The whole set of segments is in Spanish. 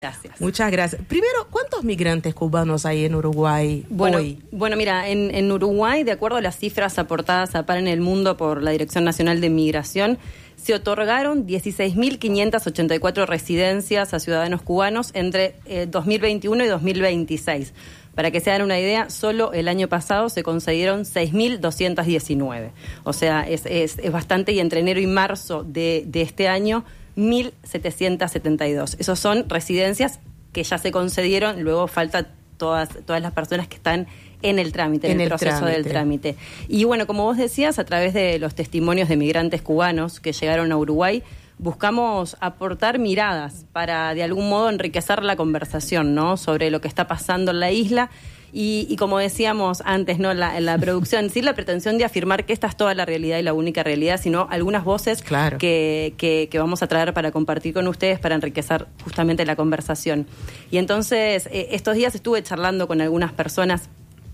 Gracias. Muchas gracias. Primero, ¿cuántos migrantes cubanos hay en Uruguay hoy? Bueno, mira, en Uruguay, de acuerdo a las cifras aportadas a Par en el Mundo por la Dirección Nacional de Migración, se otorgaron 16.584 residencias a ciudadanos cubanos entre 2021 y 2026. Para que se hagan una idea, solo el año pasado se concedieron 6.219. O sea, es bastante, y entre enero y marzo de este año, 1.772. Esos son residencias que ya se concedieron, luego falta todas las personas que están en el trámite, en el proceso del trámite. Y bueno, como vos decías, a través de los testimonios de migrantes cubanos que llegaron a Uruguay, buscamos aportar miradas para de algún modo enriquecer la conversación, ¿no?, sobre lo que está pasando en la isla. Y como decíamos antes, ¿no?, la producción, sin la pretensión de afirmar que esta es toda la realidad y la única realidad, sino algunas voces que vamos a traer para compartir con ustedes, para enriquecer justamente la conversación. Y entonces, estos días estuve charlando con algunas personas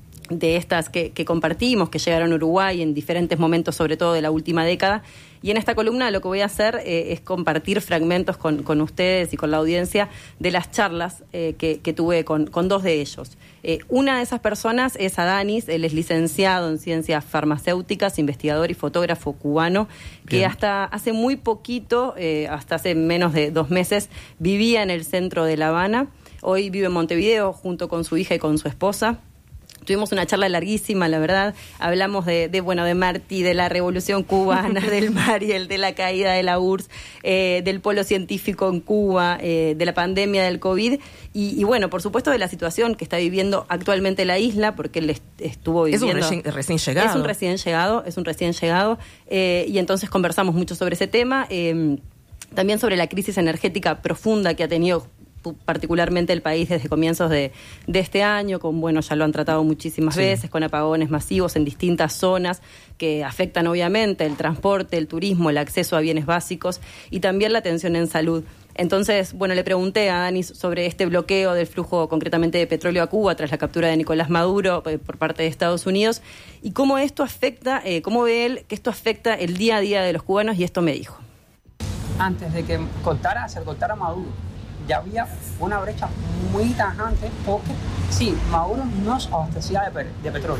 de estas que compartimos, que llegaron a Uruguay en diferentes momentos, sobre todo de la última década. Y en esta columna lo que voy a hacer es compartir fragmentos con ustedes y con la audiencia de las charlas que tuve con dos de ellos. Una de esas personas es Adanis. Él es licenciado en Ciencias Farmacéuticas, investigador y fotógrafo cubano, que hasta hace muy poquito, hasta hace menos de 2 meses, vivía en el centro de La Habana. Hoy vive en Montevideo junto con su hija y con su esposa. Tuvimos una charla larguísima, la verdad. Hablamos de Martí, de la Revolución Cubana, del Mariel, de la caída de la URSS, del polo científico en Cuba, de la pandemia del COVID y bueno, por supuesto, de la situación que está viviendo actualmente la isla, porque él estuvo viviendo... Es un recién llegado. Es un recién llegado. Y entonces conversamos mucho sobre ese tema. También sobre la crisis energética profunda que ha tenido particularmente el país desde comienzos de este año, ya lo han tratado muchísimas veces, con apagones masivos en distintas zonas que afectan obviamente el transporte, el turismo, el acceso a bienes básicos y también la atención en salud. Entonces, le pregunté a Dani sobre este bloqueo del flujo concretamente de petróleo a Cuba tras la captura de Nicolás Maduro por parte de Estados Unidos y cómo esto afecta, cómo ve él que esto afecta el día a día de los cubanos, y esto me dijo. Antes de que se cortara Maduro, ya había una brecha muy tajante, porque sí, Maduro nos abastecía de petróleo.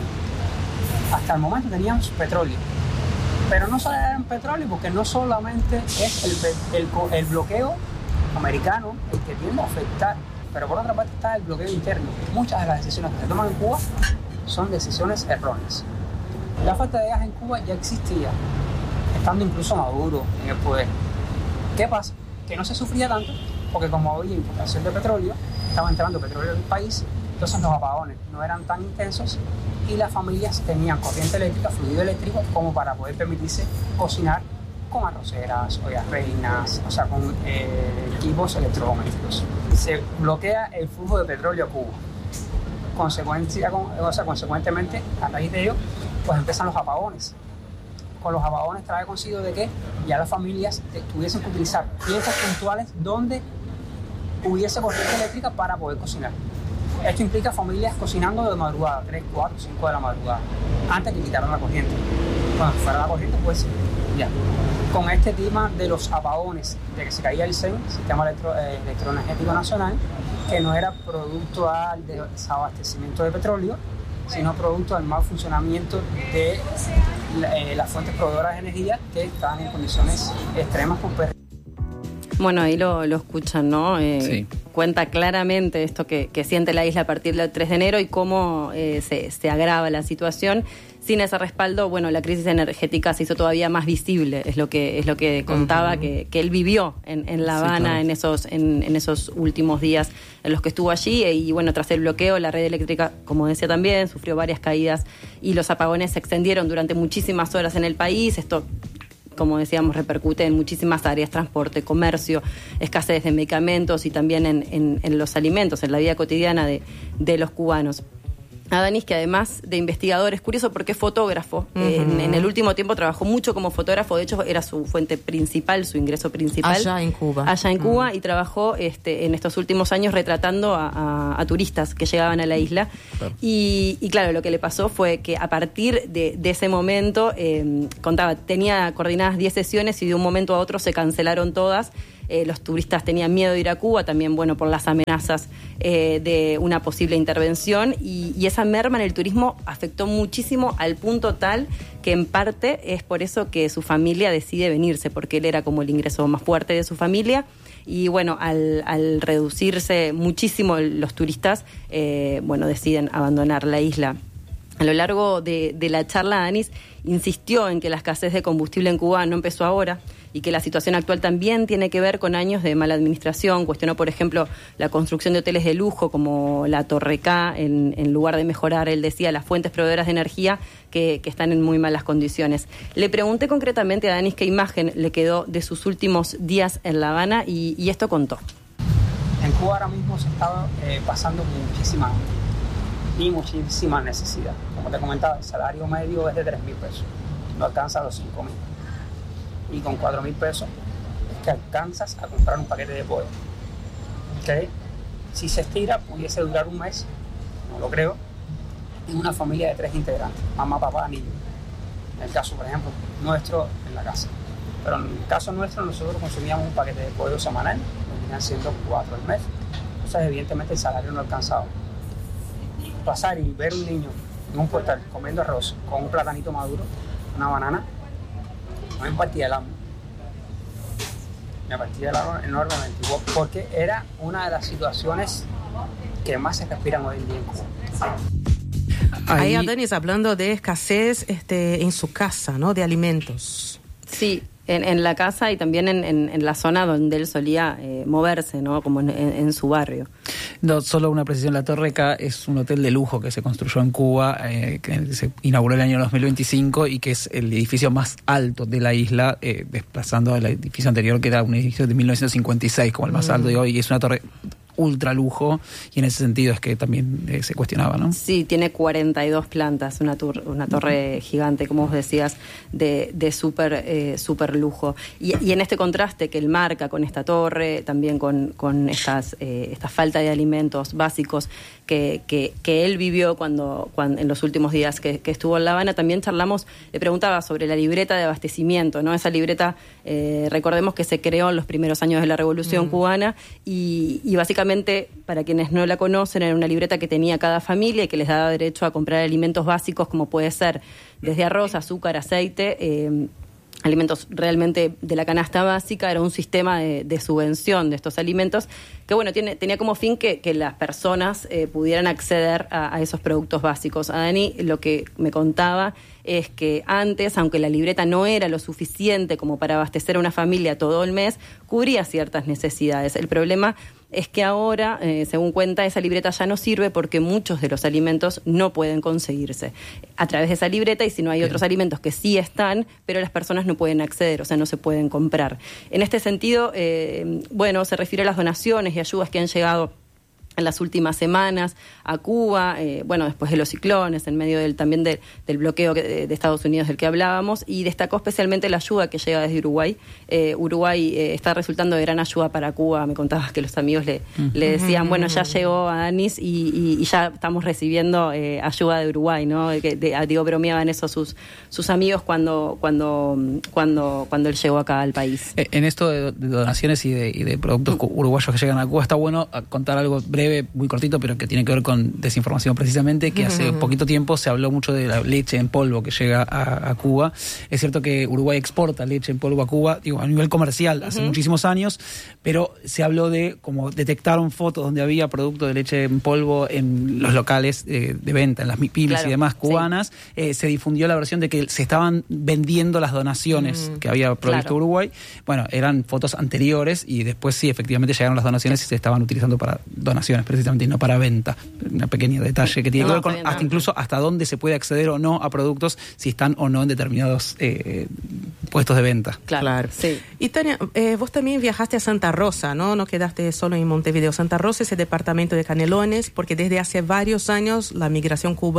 Hasta el momento teníamos petróleo, pero no solo era petróleo, porque no solamente es el bloqueo americano el que tiende a afectar, pero por otra parte está el bloqueo interno. Muchas de las decisiones que se toman en Cuba son decisiones erróneas. La falta de gas en Cuba ya existía, estando incluso Maduro en el poder. ¿Qué pasa? Que no se sufría tanto, porque como había importación de petróleo, estaba entrando petróleo en el país, entonces los apagones no eran tan intensos y las familias tenían corriente eléctrica, fluido eléctrico, como para poder permitirse cocinar con arroceras, ollas reinas, o sea, con equipos electrodomésticos. Se bloquea el flujo de petróleo a Cuba. Consecuentemente, a raíz de ello, pues empiezan los apagones. Con los apagones trae consigo de que ya las familias tuviesen que utilizar tiempos puntuales donde hubiese corriente eléctrica para poder cocinar. Esto implica familias cocinando de madrugada, 3, 4, 5 de la madrugada, antes que quitaran la corriente. Cuando fuera la corriente, pues ya. Con este tema de los apagones, de que se caía el CEN, Sistema Electroenergético Nacional, que no era producto del desabastecimiento de petróleo, sino producto del mal funcionamiento de las fuentes proveedoras de energía, que están en condiciones extremas por pérdida. Bueno, ahí lo escuchan, ¿no? Sí. Cuenta claramente esto que siente la isla a partir del 3 de enero y cómo se agrava la situación. Sin ese respaldo, la crisis energética se hizo todavía más visible, es lo que contaba, que él vivió en La Habana, sí, claro, en esos últimos días en los que estuvo allí. Y tras el bloqueo, la red eléctrica, como decía también, sufrió varias caídas y los apagones se extendieron durante muchísimas horas en el país. Esto, como decíamos, repercute en muchísimas áreas: transporte, comercio, escasez de medicamentos y también en los alimentos, en la vida cotidiana de los cubanos. Adanis, que además de investigador, es curioso porque es fotógrafo. En el último tiempo trabajó mucho como fotógrafo. De hecho, era su fuente principal, su ingreso principal. Allá en Cuba. Y trabajó en estos últimos años retratando a turistas que llegaban a la isla. Claro. Y claro, lo que le pasó fue que a partir de ese momento, contaba, tenía coordinadas 10 sesiones y de un momento a otro se cancelaron todas. los turistas tenían miedo de ir a Cuba, también, bueno, por las amenazas de una posible intervención, y esa merma en el turismo afectó muchísimo al punto tal que en parte es por eso que su familia decide venirse, porque él era como el ingreso más fuerte de su familia. Y bueno, al reducirse muchísimo los turistas, bueno, deciden abandonar la isla. A lo largo de la charla, Anis insistió en que la escasez de combustible en Cuba no empezó ahora y que la situación actual también tiene que ver con años de mala administración. Cuestionó, por ejemplo, la construcción de hoteles de lujo como la Torre K, en lugar de mejorar, él decía, las fuentes proveedoras de energía que están en muy malas condiciones. Le pregunté concretamente a Anis qué imagen le quedó de sus últimos días en La Habana y esto contó. En Cuba ahora mismo se está pasando muchísima muchísima necesidad. Como te comentaba, el salario medio es de 3.000 pesos, no alcanza los 5.000. Y con 4.000 pesos es que alcanzas a comprar un paquete de pollo. ¿Okay? Si se estira, pudiese durar un mes, no lo creo, en una familia de 3 integrantes, mamá, papá, niño. En el caso, por ejemplo, nuestro en la casa. Pero en el caso nuestro, nosotros consumíamos un paquete de pollo semanal, nos venían siendo 4 al mes. Entonces, evidentemente, el salario no alcanzaba. Pasar y ver un niño en un portal comiendo arroz con un platanito maduro, una banana, me partía el alma. Me partía el alma enormemente, porque era una de las situaciones que más se respiran hoy en día en Cuba. Ahí Adonis, hablando de escasez en su casa, ¿no? De alimentos. Sí. En la casa y también en la zona donde él solía moverse, ¿no? Como en su barrio. No, solo una precisión, la Torre K es un hotel de lujo que se construyó en Cuba, que se inauguró el año 2025 y que es el edificio más alto de la isla, desplazando al edificio anterior que era un edificio de 1956 como el más alto de hoy, y es una torre ultra lujo, y en ese sentido es que también se cuestionaba, ¿no? Sí, tiene 42 plantas, una torre gigante, como vos decías, de súper lujo. Y en este contraste que él marca con esta torre, también con esta falta de alimentos básicos que él vivió cuando en los últimos días que estuvo en La Habana, también charlamos, le preguntaba sobre la libreta de abastecimiento, ¿no? Esa libreta, recordemos que se creó en los primeros años de la Revolución cubana y básicamente, para quienes no la conocen, era una libreta que tenía cada familia y que les daba derecho a comprar alimentos básicos como puede ser desde arroz, azúcar, aceite, alimentos realmente de la canasta básica. Era un sistema de subvención de estos alimentos que, bueno, tenía como fin que las personas pudieran acceder a esos productos básicos. A Dani lo que me contaba es que antes, aunque la libreta no era lo suficiente como para abastecer a una familia todo el mes, cubría ciertas necesidades. El problema es que ahora, según cuenta, esa libreta ya no sirve porque muchos de los alimentos no pueden conseguirse a través de esa libreta, y si no hay otros alimentos que sí están, pero las personas no pueden acceder, o sea, no se pueden comprar. En este sentido, bueno, se refiere a las donaciones y ayudas que han llegado en las últimas semanas a Cuba, bueno, después de los ciclones, en medio también del bloqueo de Estados Unidos del que hablábamos, y destacó especialmente la ayuda que llega desde Uruguay. Uruguay está resultando de gran ayuda para Cuba. Me contabas que los amigos le decían, bueno, ya llegó a Anis y ya estamos recibiendo ayuda de Uruguay, ¿no? Digo, bromeaban eso sus amigos cuando él llegó acá al país. En esto de donaciones y de productos uruguayos que llegan a Cuba, está bueno contar algo breve, muy cortito, pero que tiene que ver con desinformación precisamente, que hace poquito tiempo se habló mucho de la leche en polvo que llega a Cuba. Es cierto que Uruguay exporta leche en polvo a Cuba, digo, a nivel comercial, hace muchísimos años, pero se habló de cómo detectaron fotos donde había producto de leche en polvo en los locales de venta, en las pymes y demás cubanas. Sí. Se difundió la versión de que se estaban vendiendo las donaciones que había provisto Uruguay. Bueno, eran fotos anteriores y después sí, efectivamente llegaron las donaciones y se estaban utilizando para donaciones precisamente y no para venta. Una pequeña detalle que tiene que ver con incluso hasta dónde se puede acceder o no a productos, si están o no en determinados puestos de venta. Claro. Sí. Y Tania, vos también viajaste a Santa Rosa, ¿no? No quedaste solo en Montevideo. Santa Rosa es el departamento de Canelones, porque desde hace varios años la migración cubana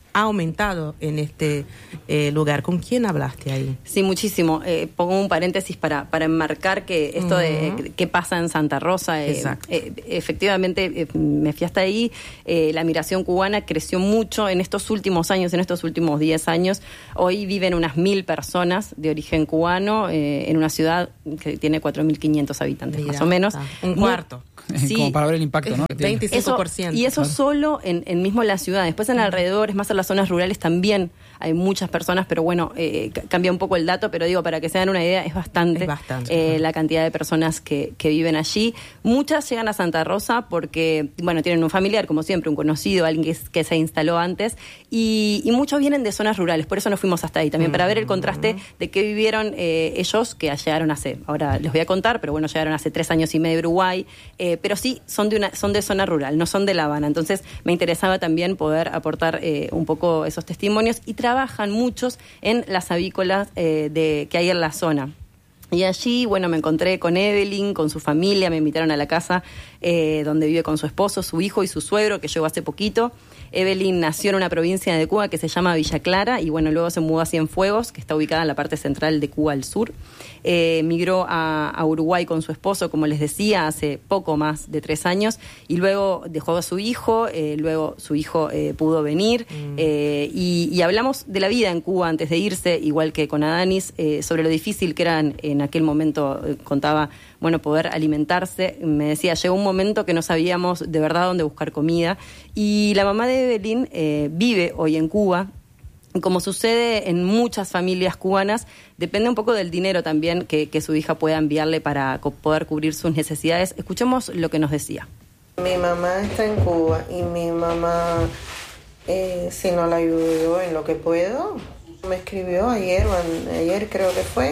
ha aumentado en este lugar. ¿Con quién hablaste ahí? Sí, muchísimo. Pongo un paréntesis para enmarcar que esto de qué pasa en Santa Rosa. Efectivamente, me fui hasta ahí. La migración cubana creció mucho en estos últimos años, en estos últimos 10 años. Hoy viven unas 1.000 personas de origen cubano en una ciudad que tiene 4.500 habitantes, más o menos. Un cuarto. Sí, como para ver el impacto, ¿no? 25%. Y eso solo en mismo la ciudad. Después en alrededores, más en las zonas rurales también hay muchas personas, pero bueno, cambia un poco el dato, pero digo, para que se den una idea, es bastante la cantidad de personas que viven allí. Muchas llegan a Santa Rosa porque, bueno, tienen un familiar, como siempre, un conocido, alguien que se instaló antes, y muchos vienen de zonas rurales, por eso nos fuimos hasta ahí también, para ver el contraste de qué vivieron ellos, que llegaron ahora les voy a contar, pero bueno, llegaron hace 3 años y medio a Uruguay, pero sí son de zona rural, no son de La Habana. Entonces me interesaba también poder aportar un poco esos testimonios, y trabajan muchos en las avícolas que hay en la zona. Y allí, bueno, me encontré con Evelyn, con su familia, me invitaron a la casa donde vive con su esposo, su hijo y su suegro, que llegó hace poquito. Evelyn nació en una provincia de Cuba que se llama Villa Clara y bueno, luego se mudó a Cienfuegos, que está ubicada en la parte central de Cuba al sur. Migró a Uruguay con su esposo, como les decía, hace poco más de 3 años, y luego dejó a su hijo, luego su hijo pudo venir, y hablamos de la vida en Cuba antes de irse, igual que con Adanis, sobre lo difícil que era en aquel momento, contaba, bueno, poder alimentarse. Me decía, llegó un momento que no sabíamos de verdad dónde buscar comida, y la mamá de Evelyn vive hoy en Cuba. Como sucede en muchas familias cubanas, depende un poco del dinero también que su hija pueda enviarle para poder cubrir sus necesidades. Escuchemos lo que nos decía. Mi mamá está en Cuba y mi mamá, si no la ayudo yo en lo que puedo, me escribió ayer creo que fue,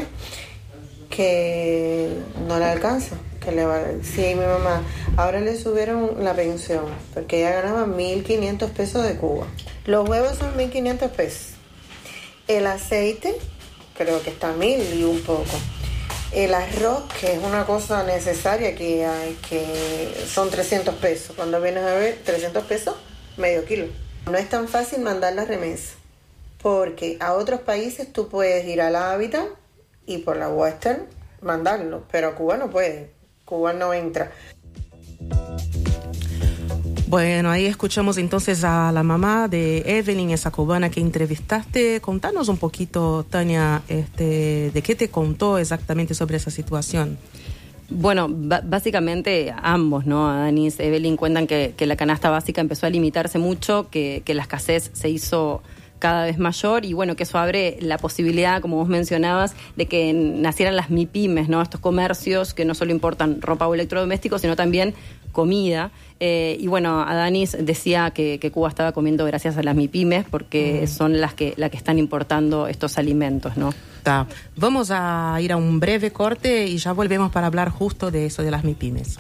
que no le alcanza. Sí, mi mamá, ahora le subieron la pensión, porque ella ganaba 1.500 pesos de Cuba. Los huevos son 1.500 pesos. El aceite, creo que está 1.000 y un poco. El arroz, que es una cosa necesaria que hay, que son 300 pesos. Cuando vienes a ver, 300 pesos, medio kilo. No es tan fácil mandar la remesa, porque a otros países tú puedes ir a la Habitat y por la Western mandarlo, pero a Cuba no puede. Cuba no entra. Bueno, ahí escuchamos entonces a la mamá de Evelyn, esa cubana que entrevistaste. Contanos un poquito, Tania, de qué te contó exactamente sobre esa situación. Bueno, básicamente ambos, ¿no? Adanis, Evelyn cuentan que la canasta básica empezó a limitarse mucho, que la escasez se hizo cada vez mayor, y bueno, que eso abre la posibilidad, como vos mencionabas, de que nacieran las MIPYMES, ¿no? Estos comercios que no solo importan ropa o electrodomésticos, sino también comida. Y bueno, Adanis decía que Cuba estaba comiendo gracias a las MIPYMES, porque son las que están importando estos alimentos, ¿no? Vamos a ir a un breve corte y ya volvemos para hablar justo de eso de las MIPYMES.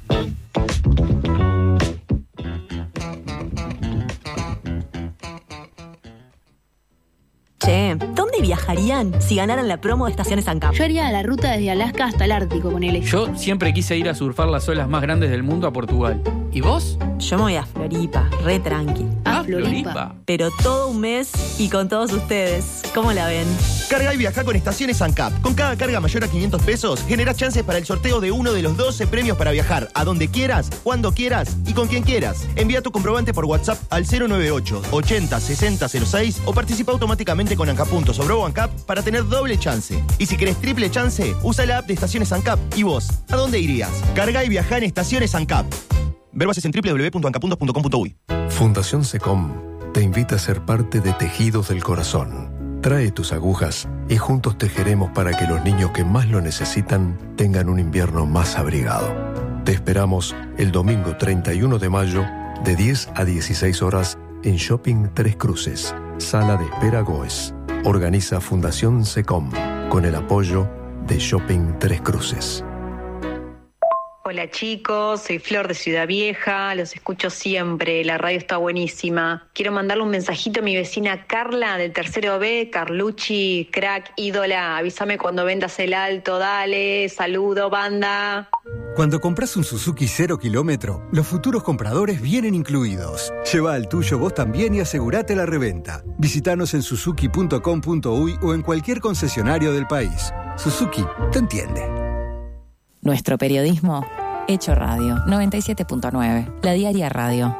Che, ¿dónde viajarían si ganaran la promo de Estaciones ANCAP? Yo haría la ruta desde Alaska hasta el Ártico con él. Yo siempre quise ir a surfar las olas más grandes del mundo a Portugal. ¿Y vos? Yo me voy a Floripa, re tranqui. ¿A Floripa? Pero todo un mes y con todos ustedes. ¿Cómo la ven? Carga y viaja con Estaciones ANCAP. Con cada carga mayor a 500 pesos, generás chances para el sorteo de uno de los 12 premios para viajar a donde quieras, cuando quieras y con quien quieras. Envía tu comprobante por WhatsApp al 098 80 60 06 o participa automáticamente con ANCAP sobre ANCAP para tener doble chance. Y si querés triple chance, usa la app de Estaciones ANCAP. ¿Y vos? ¿A dónde irías? Carga y viaja en Estaciones ANCAP. Ver bases en www.ancapuntos.com.uy. Fundación SECOM te invita a ser parte de Tejidos del Corazón. Trae tus agujas y juntos tejeremos para que los niños que más lo necesitan tengan un invierno más abrigado. Te esperamos el domingo 31 de mayo de 10 a 16 horas en Shopping Tres Cruces, Sala de Espera Goes. Organiza Fundación SECOM con el apoyo de Shopping Tres Cruces. Hola chicos, soy Flor de Ciudad Vieja, los escucho siempre, la radio está buenísima. Quiero mandarle un mensajito a mi vecina Carla del tercero B, Carlucci, crack, ídola, avísame cuando vendas el alto, dale, saludo banda. Cuando compras un Suzuki 0 kilómetro, los futuros compradores vienen incluidos. Lleva al tuyo vos también y asegurate la reventa. Visítanos en suzuki.com.uy o en cualquier concesionario del país. Suzuki te entiende. Nuestro periodismo hecho radio. 97.9. La Diaria Radio.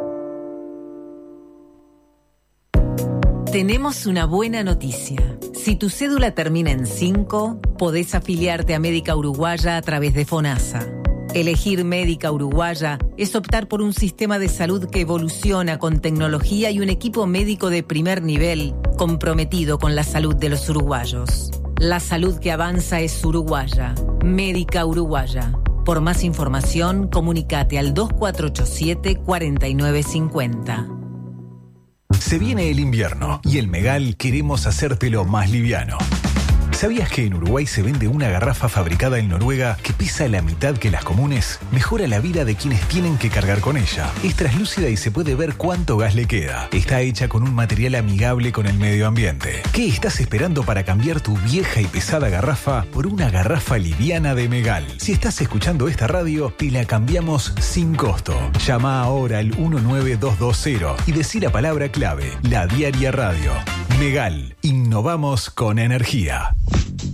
Tenemos una buena noticia. Si tu cédula termina en 5, podés afiliarte a Médica Uruguaya a través de FONASA. Elegir Médica Uruguaya es optar por un sistema de salud que evoluciona con tecnología y un equipo médico de primer nivel comprometido con la salud de los uruguayos. La salud que avanza es uruguaya. Médica Uruguaya. Por más información, comunicate al 2487-4950. Se viene el invierno y en Megal queremos hacértelo más liviano. ¿Sabías que en Uruguay se vende una garrafa fabricada en Noruega que pesa la mitad que las comunes? Mejora la vida de quienes tienen que cargar con ella. Es translúcida y se puede ver cuánto gas le queda. Está hecha con un material amigable con el medio ambiente. ¿Qué estás esperando para cambiar tu vieja y pesada garrafa por una garrafa liviana de Megal? Si estás escuchando esta radio, te la cambiamos sin costo. Llama ahora al 19220 y decí la palabra clave, La Diaria Radio. Megal, innovamos con energía.